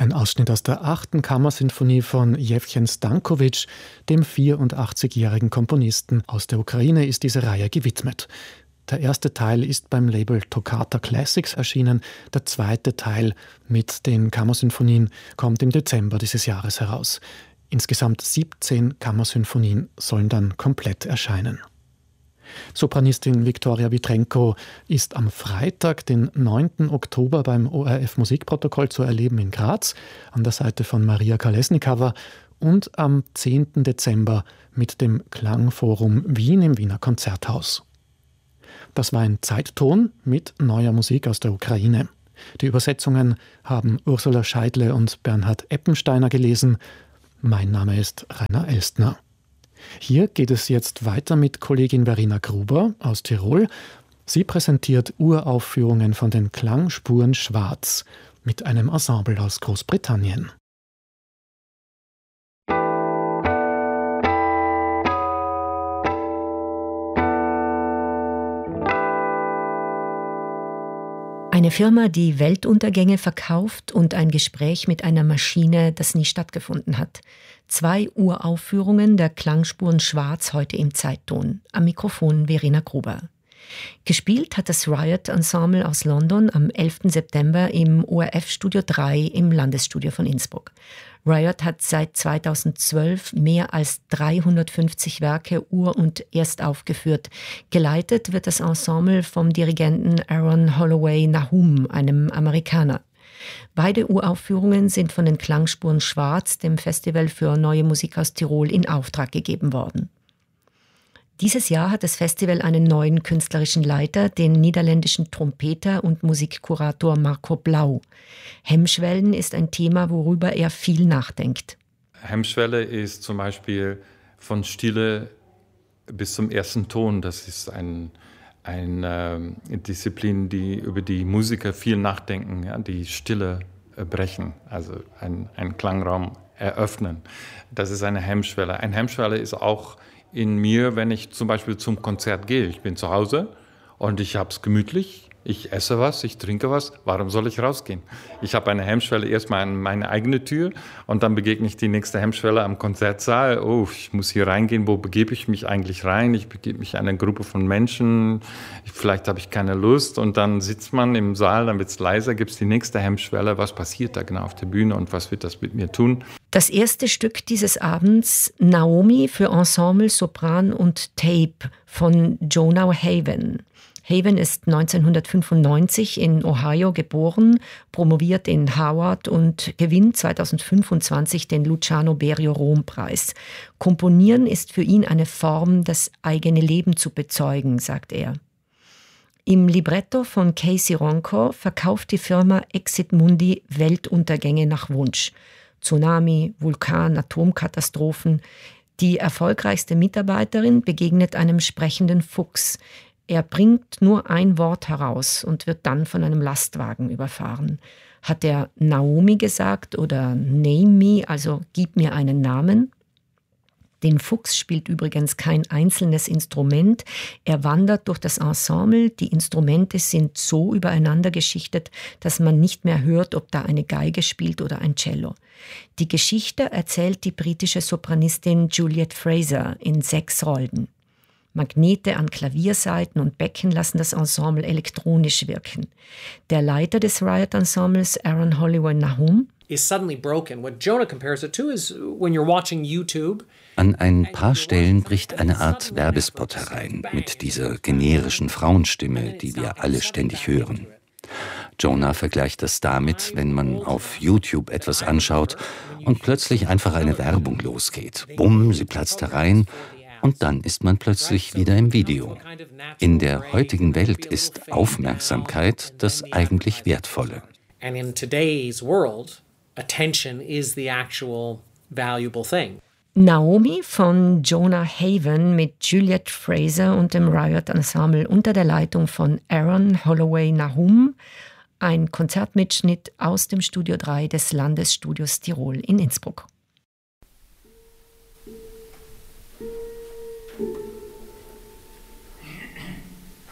Ein Ausschnitt aus der 8. Kammersinfonie von Jewgen Stankovic, dem 84-jährigen Komponisten aus der Ukraine, ist diese Reihe gewidmet. Der erste Teil ist beim Label Toccata Classics erschienen, der zweite Teil mit den Kammersinfonien kommt im Dezember dieses Jahres heraus. Insgesamt 17 Kammersinfonien sollen dann komplett erscheinen. Sopranistin Viktoria Vitrenko ist am Freitag, den 9. Oktober beim ORF Musikprotokoll zu erleben in Graz, an der Seite von Maria Kolesnikava, und am 10. Dezember mit dem Klangforum Wien im Wiener Konzerthaus. Das war ein Zeitton mit neuer Musik aus der Ukraine. Die Übersetzungen haben Ursula Scheidle und Bernhard Eppensteiner gelesen. Mein Name ist Rainer Elstner. Hier geht es jetzt weiter mit Kollegin Verena Gruber aus Tirol. Sie präsentiert Uraufführungen von den Klangspuren Schwarz mit einem Ensemble aus Großbritannien. Eine Firma, die Weltuntergänge verkauft, und ein Gespräch mit einer Maschine, das nie stattgefunden hat. 2 Uraufführungen der Klangspuren Schwarz heute im Zeitton. Am Mikrofon Verena Gruber. Gespielt hat das Riot Ensemble aus London am 11. September im ORF Studio 3 im Landesstudio von Innsbruck. Riot hat seit 2012 mehr als 350 Werke ur- und erstaufgeführt. Geleitet wird das Ensemble vom Dirigenten Aaron Holloway Nahum, einem Amerikaner. Beide Uraufführungen sind von den Klangspuren Schwarz, dem Festival für neue Musik aus Tirol, in Auftrag gegeben worden. Dieses Jahr hat das Festival einen neuen künstlerischen Leiter, den niederländischen Trompeter und Musikkurator Marco Blau. Hemmschwellen ist ein Thema, worüber er viel nachdenkt. Hemmschwelle ist zum Beispiel von Stille bis zum ersten Ton. Das ist eine Disziplin, die über die Musiker viel nachdenken, ja, die Stille brechen, also einen Klangraum eröffnen. Das ist eine Hemmschwelle. Eine Hemmschwelle ist auch in mir, wenn ich zum Beispiel zum Konzert gehe. Ich bin zu Hause und ich habe es gemütlich. Ich esse was, ich trinke was. Warum soll ich rausgehen? Ich habe eine Hemmschwelle erstmal an meine eigene Tür und dann begegne ich die nächste Hemmschwelle am Konzertsaal. Oh, ich muss hier reingehen. Wo begebe ich mich eigentlich rein? Ich begebe mich in eine Gruppe von Menschen. Vielleicht habe ich keine Lust. Und dann sitzt man im Saal, dann wird es leiser, gibt es die nächste Hemmschwelle. Was passiert da genau auf der Bühne und was wird das mit mir tun? Das erste Stück dieses Abends, Naomi für Ensemble, Sopran und Tape von Jonah Haven. Haven ist 1995 in Ohio geboren, promoviert in Harvard und gewinnt 2025 den Luciano Berio-Rom-Preis. Komponieren ist für ihn eine Form, das eigene Leben zu bezeugen, sagt er. Im Libretto von Casey Ronco verkauft die Firma Exit Mundi Weltuntergänge nach Wunsch. Tsunami, Vulkan, Atomkatastrophen. Die erfolgreichste Mitarbeiterin begegnet einem sprechenden Fuchs. Er bringt nur ein Wort heraus und wird dann von einem Lastwagen überfahren. Hat er Naomi gesagt oder Name me, also gib mir einen Namen? Den Fuchs spielt übrigens kein einzelnes Instrument. Er wandert durch das Ensemble. Die Instrumente sind so übereinander geschichtet, dass man nicht mehr hört, ob da eine Geige spielt oder ein Cello. Die Geschichte erzählt die britische Sopranistin Juliet Fraser in 6 Rollen. Magnete an Klaviersaiten und Becken lassen das Ensemble elektronisch wirken. Der Leiter des Riot Ensembles, Aaron Holloway Nahum, is suddenly broken. What Jonah compares it to is when you're watching YouTube. An ein paar Stellen bricht eine Art Werbespot herein mit dieser generischen Frauenstimme, die wir alle ständig hören. Jonah vergleicht das damit, wenn man auf YouTube etwas anschaut und plötzlich einfach eine Werbung losgeht. Bumm, sie platzt herein. Und dann ist man plötzlich wieder im Video. In der heutigen Welt ist Aufmerksamkeit das eigentlich Wertvolle. And in today's world, attention is the actual valuable thing. Naomi von Jonah Haven mit Juliet Fraser und dem Riot Ensemble unter der Leitung von Aaron Holloway Nahum. Ein Konzertmitschnitt aus dem Studio 3 des Landesstudios Tirol in Innsbruck.